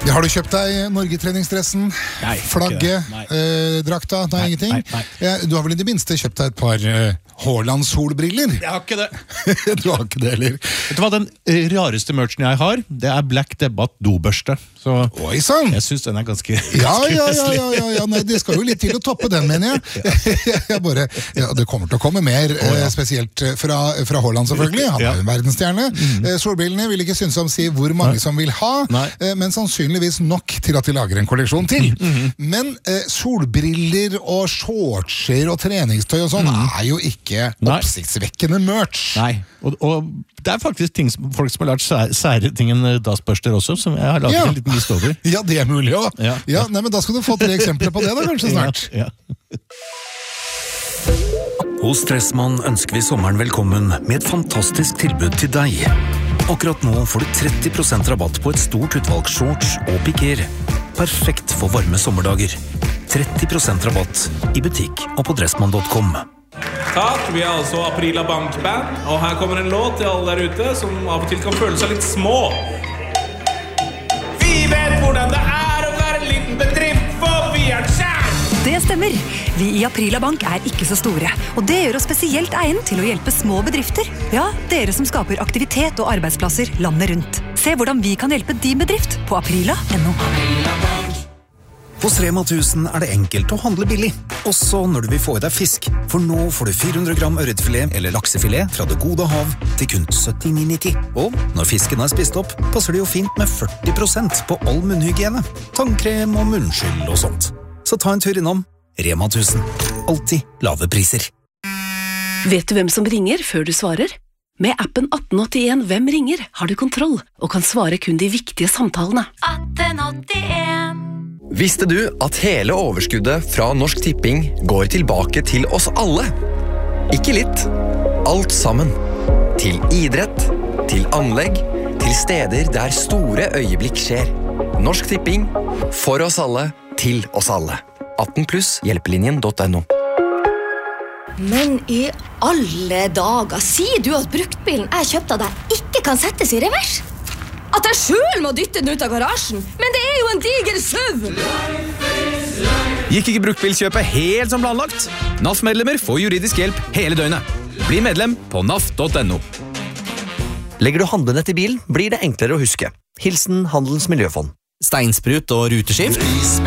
Har du kjøpt deg Norge-treningsdressen? Nei, flagget? Drakta? Nei, ingenting? Nei. Du har vel i det minste kjøpt deg et par Haaland-solbriller? Jeg har ikke det. Du har ikke det heller. Vet du hva, den rareste merchen jeg har, det er Black Debbath dobørste. Så Oi, sann! jeg synes den er ganske Ja, nei, det skal jo litt til å toppe den, mener jeg. Det kommer til å komme mer, spesielt fra Haaland selvfølgelig. Han er jo en verdensstjerne. Solbrillene vil ikke synes om si hvor mange som vil ha, men sannsynligvis nok til at de lager en kolleksjon til. Men solbriller og shortser og treningstøy og sånn er jo ikke oppsiktsvekkende merch. Nei, og det er faktisk folk som har lært sære ting enn dassbørster også, som jeg har laget en liten liste over. Ja, det er mulig også. Ja, nei, men da skal du få 3 eksempler på det da, kanskje snart. Ja. Hos Dressmann ønsker vi sommeren velkommen med et fantastisk tilbud til deg. Akkurat nå får du 30% rabatt på et stort utvalg shorts og piker. Perfekt for varme sommerdager. 30% rabatt i butikk og på dressmann.com. Takk, vi er altså Aprila Bankband, og her kommer en låt til alle der ute som av og til kan føle seg litt små. Vi vet hvordan det er å være en liten bedrift, for vi er kjær! Det stemmer. Vi i Aprila Bank er ikke så store, og det gjør oss spesielt egnet til å hjelpe små bedrifter. Ja, dere som skaper aktivitet og arbeidsplasser landet rundt. Se hvordan vi kan hjelpe din bedrift på aprila.no. Hos Rema 1000 er det enkelt å handle billig, også når du vil få i deg fisk. For nå får du 400 gram ørretfilet eller laksefilet fra det gode hav til kun 79,90. Og når fisken er spist opp, passer det jo fint med 40% på all munnhygiene, tannkrem og munnskyld og sånt. Så ta en tur innom Rema 1000. Alltid lave priser. Vet du hvem som ringer før du svarer? Med appen 1881 Hvem ringer har du kontroll og kan svare kun de viktige samtalene. 1881. Visste du at hele overskuddet fra Norsk Tipping går tilbake til oss alle? Ikke litt. Alt sammen. Til idrett, til anlegg, til steder der store øyeblikk skjer. Norsk Tipping. For oss alle, til oss alle. 18+ hjelpelinjen.no. Men i alle dager, sier du at bruktbilen jeg kjøpte av deg ikke kan settes i revers? At jeg selv må dytte den ut av garasjen? Men det er jo en diger SUV! Gikk ikke bruktbilkjøpet helt som planlagt? NAF-medlemmer får juridisk hjelp hele døgnet. Bli medlem på naf.no. Legger du handlene til bilen, blir det enklere å huske. Hilsen Handelens Miljøfond. Steinsprut og ruteskift.